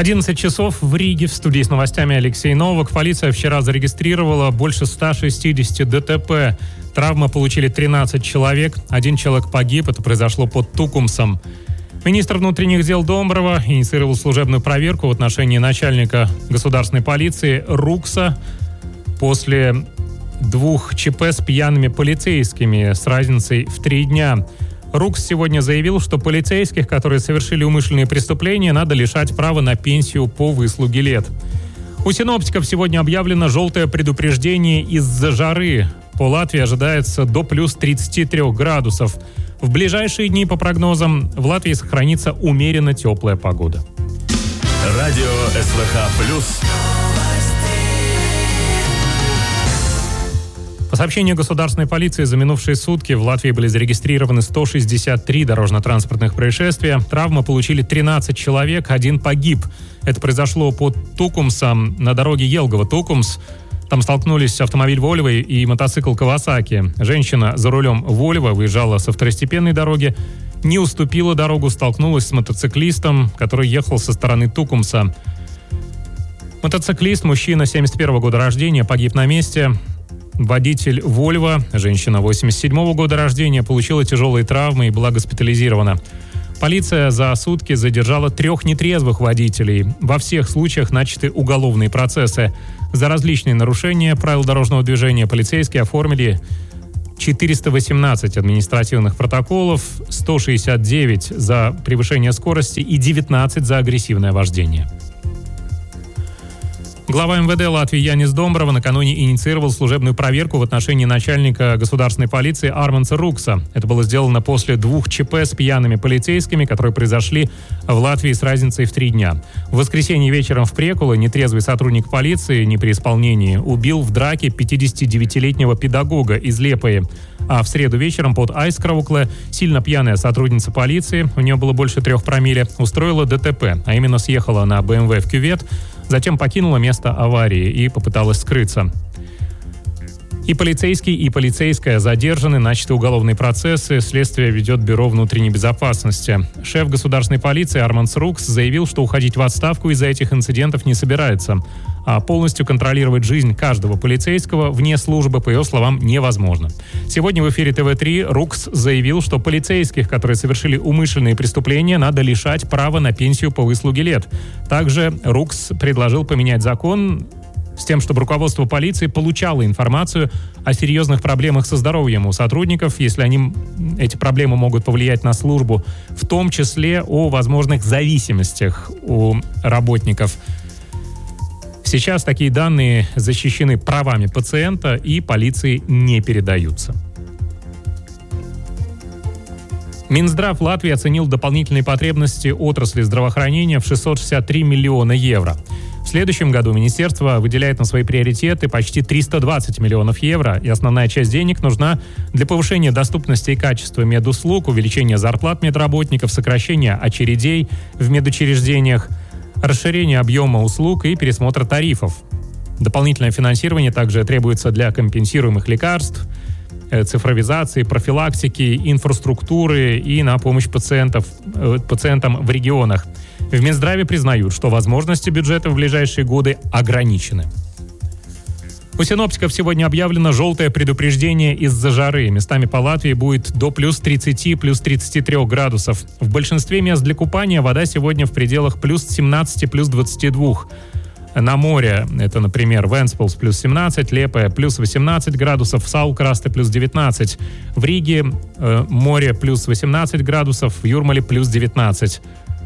11 часов в Риге. В студии с новостями Алексей Новак. Полиция вчера зарегистрировала больше 160 ДТП. Травмы получили 13 человек. Один человек погиб. Это произошло под Тукумсом. Министр внутренних дел Домброва инициировал служебную проверку в отношении начальника государственной полиции Рукса после 2 ЧП с пьяными полицейскими с разницей в 3 дня. Рукс сегодня заявил, что полицейских, которые совершили умышленные преступления, надо лишать права на пенсию по выслуге лет. У синоптиков сегодня объявлено желтое предупреждение из-за жары. По Латвии ожидается до плюс 33 градусов. В ближайшие дни, по прогнозам, в Латвии сохранится умеренно теплая погода. Радио СВХ+. По сообщению государственной полиции, за минувшие сутки в Латвии были зарегистрированы 163 дорожно-транспортных происшествия. Травмы получили 13 человек, 1 погиб. Это произошло под Тукумсом на дороге Елгова-Тукумс. Там столкнулись автомобиль Volvo и мотоцикл Kawasaki. Женщина за рулем Volvo выезжала со второстепенной дороги, не уступила дорогу, столкнулась с мотоциклистом, который ехал со стороны Тукумса. Мотоциклист, мужчина 71 года рождения, погиб на месте. Водитель Volvo, женщина 87 года рождения, получила тяжелые травмы и была госпитализирована. Полиция за сутки задержала 3 нетрезвых водителей. Во всех случаях начаты уголовные процессы. За различные нарушения правил дорожного движения полицейские оформили 418 административных протоколов, 169 за превышение скорости и 19 за агрессивное вождение. Глава МВД Латвии Янис Домброва накануне инициировал служебную проверку в отношении начальника государственной полиции Арманса Рукса. Это было сделано после 2 ЧП с пьяными полицейскими, которые произошли в Латвии с разницей в 3 дня. В воскресенье вечером в Прекуле нетрезвый сотрудник полиции не при исполнении убил в драке 59-летнего педагога из Лепои. А в среду вечером под Айскравукле сильно пьяная сотрудница полиции, у нее было больше 3 промилле, устроила ДТП, а именно съехала на БМВ в кювет, затем покинула место аварии и попыталась скрыться. И полицейский, и полицейская задержаны, начаты уголовные процессы, следствие ведет Бюро внутренней безопасности. Шеф государственной полиции Арманс Рукс заявил, что уходить в отставку из-за этих инцидентов не собирается, а полностью контролировать жизнь каждого полицейского вне службы, по его словам, невозможно. Сегодня в эфире ТВ-3 Рукс заявил, что полицейских, которые совершили умышленные преступления, надо лишать права на пенсию по выслуге лет. Также Рукс предложил поменять закон с тем, чтобы руководство полиции получало информацию о серьезных проблемах со здоровьем у сотрудников, если эти проблемы могут повлиять на службу, в том числе о возможных зависимостях у работников. Сейчас такие данные защищены правами пациента и полиции не передаются. Минздрав Латвии оценил дополнительные потребности отрасли здравоохранения в 663 миллиона евро. В следующем году министерство выделяет на свои приоритеты почти 320 миллионов евро, и основная часть денег нужна для повышения доступности и качества медуслуг, увеличения зарплат медработников, сокращения очередей в медучреждениях, расширения объема услуг и пересмотра тарифов. Дополнительное финансирование также требуется для компенсируемых лекарств, цифровизации, профилактики, инфраструктуры и на помощь пациентам в регионах. В Минздраве признают, что возможности бюджета в ближайшие годы ограничены. У синоптиков сегодня объявлено желтое предупреждение из-за жары. Местами по Латвии будет до плюс 30, плюс 33 градусов. В большинстве мест для купания вода сегодня в пределах плюс 17, плюс 22. На море это, например, Венспилс плюс 17, Лепе плюс 18 градусов, Саукрасте плюс 19. В Риге море плюс 18 градусов, в Юрмале плюс 19.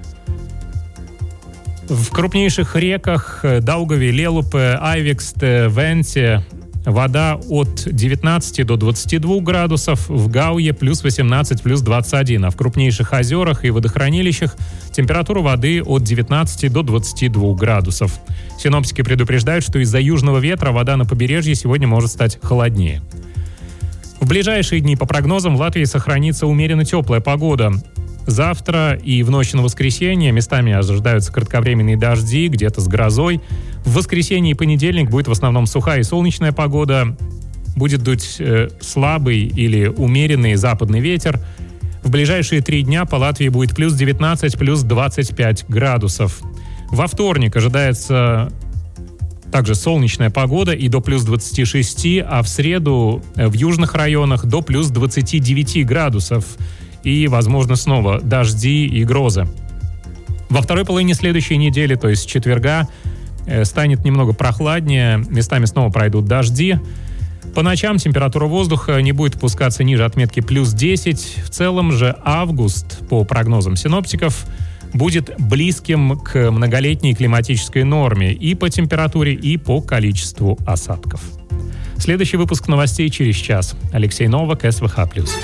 В крупнейших реках Даугаве, Лелупе, Айвиксте, Венте вода от 19 до 22 градусов, в Гауе плюс 18, плюс 21, а в крупнейших озерах и водохранилищах температура воды от 19 до 22 градусов. Синоптики предупреждают, что из-за южного ветра вода на побережье сегодня может стать холоднее. В ближайшие дни, по прогнозам, в Латвии сохранится умеренно теплая погода. Завтра и в ночь на воскресенье местами ожидаются кратковременные дожди, где-то с грозой. В воскресенье и понедельник будет в основном сухая и солнечная погода. Будет дуть слабый или умеренный западный ветер. В ближайшие 3 дня по Латвии будет плюс 19, плюс 25 градусов. Во вторник ожидается также солнечная погода и до плюс 26, а в среду в южных районах до плюс 29 градусов. И, возможно, снова дожди и грозы. Во второй половине следующей недели, то есть с четверга, станет немного прохладнее, местами снова пройдут дожди. По ночам температура воздуха не будет опускаться ниже отметки плюс 10. В целом же август, по прогнозам синоптиков, будет близким к многолетней климатической норме и по температуре, и по количеству осадков. Следующий выпуск новостей через час. Алексей Новак, СВХ+.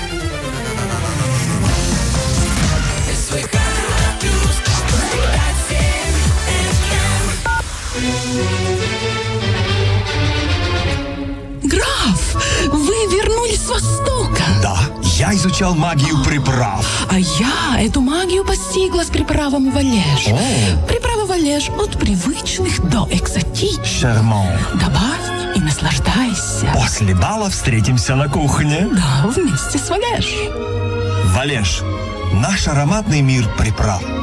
Вы вернулись с Востока? Да, я изучал магию приправ. А я эту магию постигла с приправами Валеж. Приправы Валеж от привычных до экзотичных. Шарман. Добавь и наслаждайся. После бала встретимся на кухне. Да, вместе с Валеж. Валеж. Наш ароматный мир приправ.